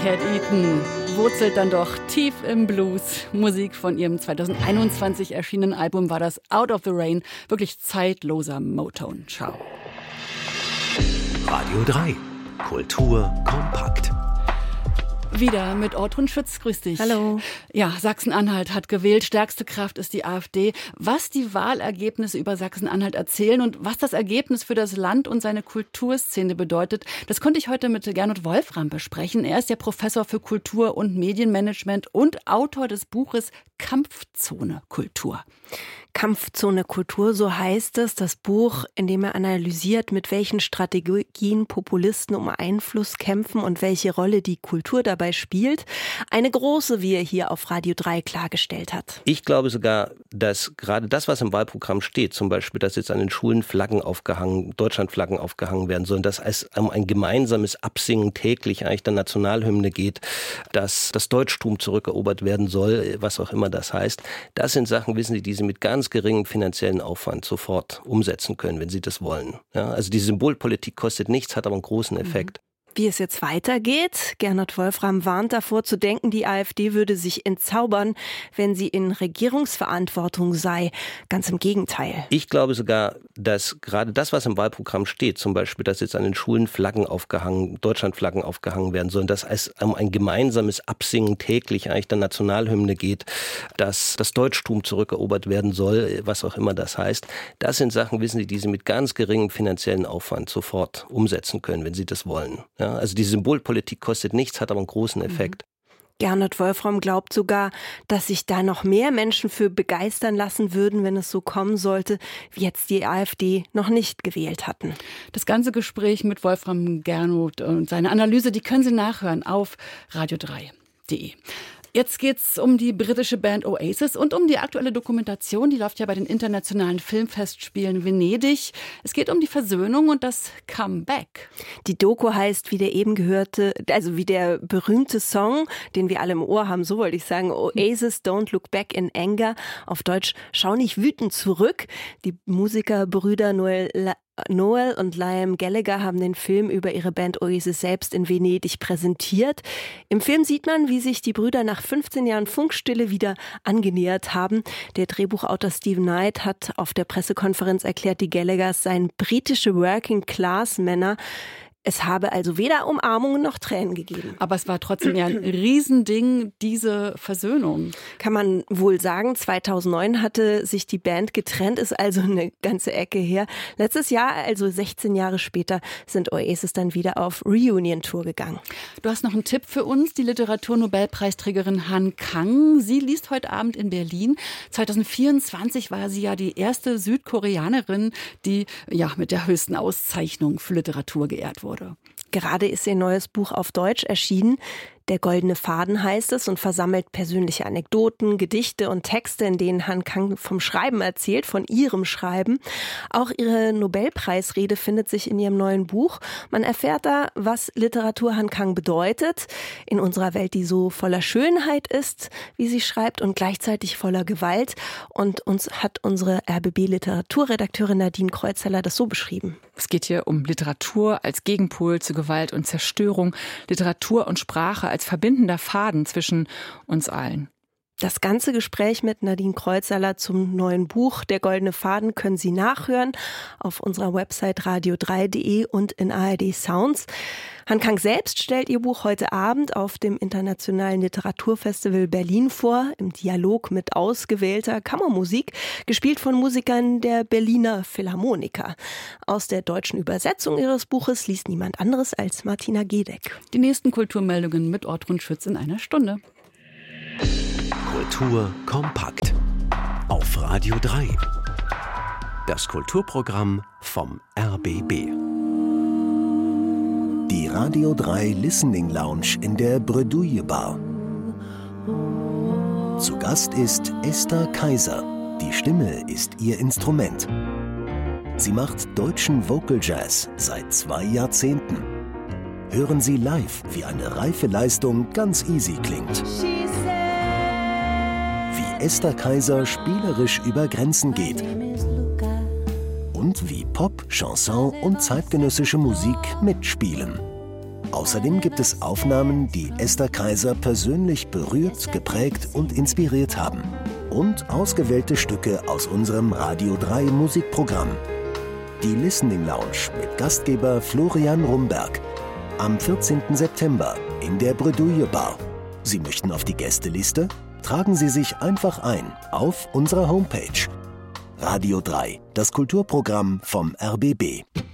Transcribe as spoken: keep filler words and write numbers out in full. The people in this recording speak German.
Cat Eaton wurzelt dann doch tief im Blues. Musik von ihrem zwanzig einundzwanzig erschienenen Album war das Out of the Rain. Wirklich zeitloser Motown. Ciao. Radio drei. Kultur kompakt. Wieder mit Ortrun Schütz. Grüß dich. Hallo. Ja, Sachsen-Anhalt hat gewählt. Stärkste Kraft ist die AfD. Was die Wahlergebnisse über Sachsen-Anhalt erzählen und was das Ergebnis für das Land und seine Kulturszene bedeutet, das konnte ich heute mit Gernot Wolfram besprechen. Er ist ja Professor für Kultur- und Medienmanagement und Autor des Buches Kampfzone Kultur. Kampfzone Kultur, so heißt es, das Buch, in dem er analysiert, mit welchen Strategien Populisten um Einfluss kämpfen und welche Rolle die Kultur dabei spielt. Eine große, wie er hier auf Radio drei klargestellt hat. Ich glaube sogar, dass gerade das, was im Wahlprogramm steht, zum Beispiel, dass jetzt an den Schulen Flaggen aufgehangen, Deutschlandflaggen aufgehangen werden sollen, dass es um ein gemeinsames Absingen täglich eigentlich der Nationalhymne geht, dass das Deutschtum zurückerobert werden soll, was auch immer das heißt. Das sind Sachen, wissen Sie, die Sie mit ganz geringen finanziellen Aufwand sofort umsetzen können, wenn Sie das wollen. Ja, also die Symbolpolitik kostet nichts, hat aber einen großen Effekt. Wie es jetzt weitergeht, Gernot Wolfram warnt davor zu denken, die AfD würde sich entzaubern, wenn sie in Regierungsverantwortung sei. Ganz im Gegenteil. Ich glaube sogar, dass gerade das, was im Wahlprogramm steht, zum Beispiel, dass jetzt an den Schulen Flaggen aufgehangen, Deutschlandflaggen aufgehangen werden sollen, dass es um ein gemeinsames Absingen täglich eigentlich der Nationalhymne geht, dass das Deutschtum zurückerobert werden soll, was auch immer das heißt. Das sind Sachen, wissen Sie, die Sie mit ganz geringem finanziellen Aufwand sofort umsetzen können, wenn Sie das wollen. Ja, also die Symbolpolitik kostet nichts, hat aber einen großen Effekt. Gernot Wolfram glaubt sogar, dass sich da noch mehr Menschen für begeistern lassen würden, wenn es so kommen sollte, wie jetzt die AfD noch nicht gewählt hatten. Das ganze Gespräch mit Wolfram Gernot und seine Analyse, die können Sie nachhören auf radio drei punkt de. Jetzt geht's um die britische Band Oasis und um die aktuelle Dokumentation. Die läuft ja bei den internationalen Filmfestspielen Venedig. Es geht um die Versöhnung und das Comeback. Die Doku heißt, wie der eben gehörte, also wie der berühmte Song, den wir alle im Ohr haben, so wollte ich sagen, Oasis Don't Look Back in Anger. Auf Deutsch, schau nicht wütend zurück. Die Musikerbrüder Noel La Noel und Liam Gallagher haben den Film über ihre Band Oasis selbst in Venedig präsentiert. Im Film sieht man, wie sich die Brüder nach fünfzehn Jahren Funkstille wieder angenähert haben. Der Drehbuchautor Stephen Knight hat auf der Pressekonferenz erklärt, die Gallaghers seien britische Working-Class-Männer. Es habe also weder Umarmungen noch Tränen gegeben. Aber es war trotzdem ja ein Riesending, diese Versöhnung. Kann man wohl sagen, zweitausendneun hatte sich die Band getrennt, ist also eine ganze Ecke her. Letztes Jahr, also sechzehn Jahre später, sind Oasis dann wieder auf Reunion-Tour gegangen. Du hast noch einen Tipp für uns, die Literaturnobelpreisträgerin Han Kang. Sie liest heute Abend in Berlin. zweitausendvierundzwanzig war sie ja die erste Südkoreanerin, die ja mit der höchsten Auszeichnung für Literatur geehrt wurde. Gerade ist ihr neues Buch auf Deutsch erschienen. Der goldene Faden heißt es und versammelt persönliche Anekdoten, Gedichte und Texte, in denen Han Kang vom Schreiben erzählt, von ihrem Schreiben. Auch ihre Nobelpreisrede findet sich in ihrem neuen Buch. Man erfährt da, was Literatur Han Kang bedeutet. In unserer Welt, die so voller Schönheit ist, wie sie schreibt, und gleichzeitig voller Gewalt. Und uns hat unsere R B B-Literaturredakteurin Nadine Kreuzheller das so beschrieben. Es geht hier um Literatur als Gegenpol zu Gewalt und Zerstörung, Literatur und Sprache als verbindender Faden zwischen uns allen. Das ganze Gespräch mit Nadine Kreuzhaller zum neuen Buch Der goldene Faden können Sie nachhören auf unserer Website radio drei punkt de und in A R D Sounds. Han Kang selbst stellt ihr Buch heute Abend auf dem Internationalen Literaturfestival Berlin vor, im Dialog mit ausgewählter Kammermusik, gespielt von Musikern der Berliner Philharmoniker. Aus der deutschen Übersetzung ihres Buches liest niemand anderes als Martina Gedeck. Die nächsten Kulturmeldungen mit Ortrun Schütz in einer Stunde. Kultur kompakt auf Radio drei. Das Kulturprogramm vom R B B. Die Radio drei Listening Lounge in der Bredouille Bar. Zu Gast ist Esther Kaiser. Die Stimme ist ihr Instrument. Sie macht deutschen Vocal Jazz seit zwei Jahrzehnten. Hören Sie live, wie eine reife Leistung ganz easy klingt. Wie Esther Kaiser spielerisch über Grenzen geht. Und wie Pop, Chanson und zeitgenössische Musik mitspielen. Außerdem gibt es Aufnahmen, die Esther Kaiser persönlich berührt, geprägt und inspiriert haben. Und ausgewählte Stücke aus unserem Radio drei Musikprogramm. Die Listening Lounge mit Gastgeber Florian Rumberg. Am vierzehnten September in der Bredouille Bar. Sie möchten auf die Gästeliste? Tragen Sie sich einfach ein auf unserer Homepage. Radio drei, das Kulturprogramm vom R B B.